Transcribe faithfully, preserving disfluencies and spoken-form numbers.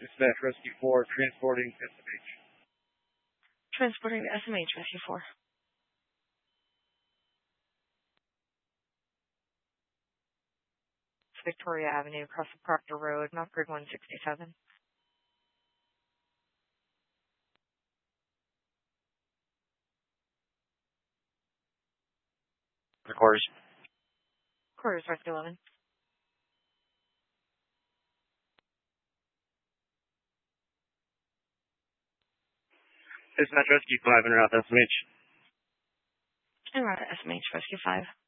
Dispatch Rescue four, transporting S M H. Transporting S M H, Rescue four. Victoria Avenue, across the Proctor Road, Mount Grid one sixty-seven. The quarters. Quarters, Rescue eleven. Dispatch Rescue five, and route S M H. And route S M H, Rescue five.